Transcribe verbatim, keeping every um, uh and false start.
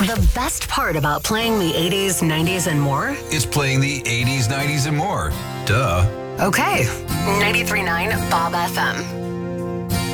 The best part about playing the eighties, nineties, and more? It's playing the eighties, nineties, and more. Duh. Okay. ninety-three point nine Bob F M.